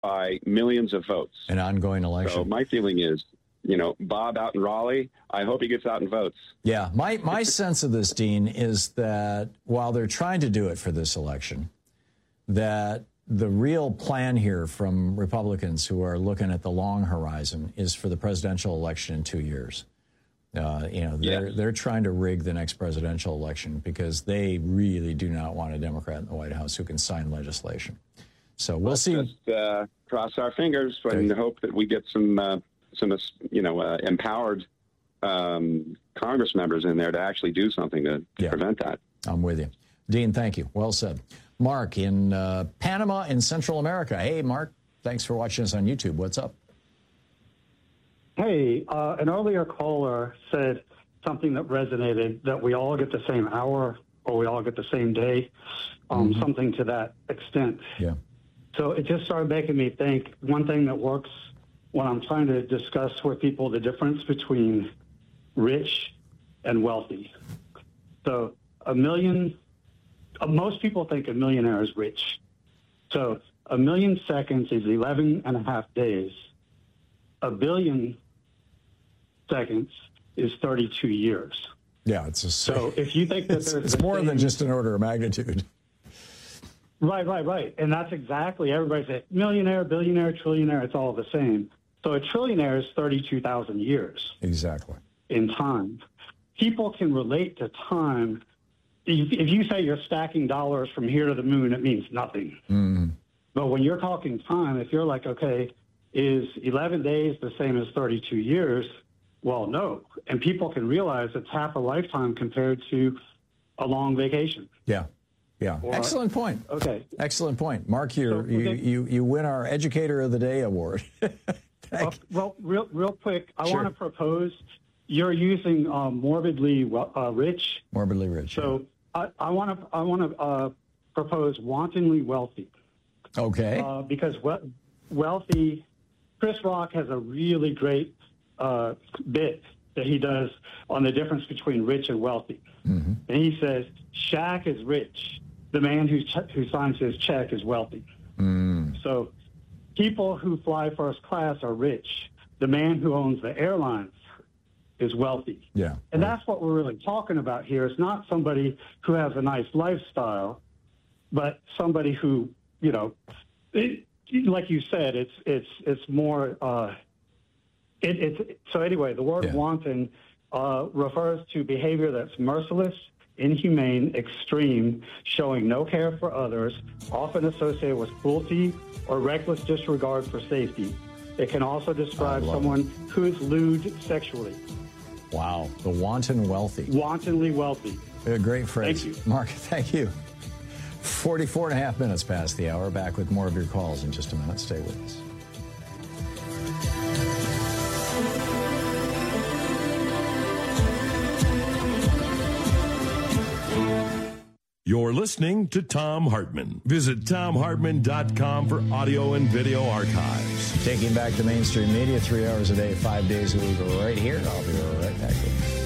by millions of votes. An ongoing election. So my feeling is, Bob out in Raleigh, I hope he gets out and votes. Yeah, my sense of this, Dean, is that while they're trying to do it for this election, that the real plan here from Republicans who are looking at the long horizon is for the presidential election in 2 years. They're trying to rig the next presidential election because they really do not want a Democrat in the White House who can sign legislation. So we'll see. Just cross our fingers and hope that we get some empowered Congress members in there to actually do something to prevent that. I'm with you. Dean, thank you. Well said. Mark in Panama in Central America. Hey, Mark, thanks for watching us on YouTube. What's up? Hey, an earlier caller said something that resonated, that we all get the same hour or we all get the same day, something to that extent. Yeah. So it just started making me think, one thing that works when I'm trying to discuss with people the difference between rich and wealthy. So most people think a millionaire is rich. So 1 million seconds is 11 and a half days. 1 billion seconds is 32 years. Yeah, so if you think that it's more than just an order of magnitude. Right. And that's exactly, everybody says millionaire, billionaire, trillionaire, it's all the same. So a trillionaire is 32,000 years. Exactly. In time. People can relate to time. If you say you're stacking dollars from here to the moon, it means nothing. Mm-hmm. But when you're talking time, if you're like, okay, is 11 days the same as 32 years? Well, no. And people can realize it's half a lifetime compared to a long vacation. Yeah. Excellent point. Okay. Excellent point. Mark, you win our Educator of the Day award. Well, real quick, I Sure. want to propose, you're using morbidly rich. Morbidly rich. So I want to propose wantonly wealthy. Okay. Because wealthy, Chris Rock has a really great bit that he does on the difference between rich and wealthy. Mm-hmm. And he says, Shaq is rich. The man who signs his check is wealthy. Mm. So people who fly first class are rich. The man who owns the airlines is wealthy. Yeah. And that's what we're really talking about here. It's not somebody who has a nice lifestyle, but somebody who, like you said, it's more. So anyway, the word wanton refers to behavior that's merciless, inhumane, extreme, showing no care for others, often associated with cruelty or reckless disregard for safety. It can also describe someone who is lewd sexually. Wow, the wanton wealthy. Wantonly wealthy. A great phrase. Thank you. Mark, thank you. 44 and a half minutes past the hour. Back with more of your calls in just a minute. Stay with us. You're listening to Thom Hartmann. Visit ThomHartmann.com for audio and video archives. Taking back the mainstream media 3 hours a day, 5 days a week, right here. I'll be right back with you.